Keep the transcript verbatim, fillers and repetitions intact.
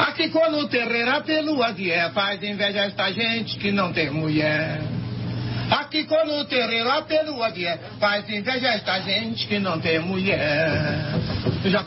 Aqui quando o terreiro apelua que é, faz inveja a esta gente que não tem mulher. Aqui quando o terreiro apelua que é, faz inveja a esta gente que não tem mulher. Já